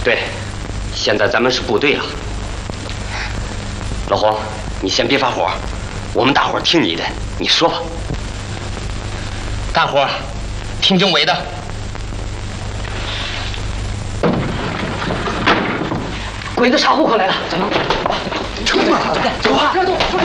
对，现在咱们是部队了。老黄，你先别发火，我们大伙儿听你的，你说吧。大伙儿听政委的。鬼子查户口来了，咱们冲啊！走啊！别动！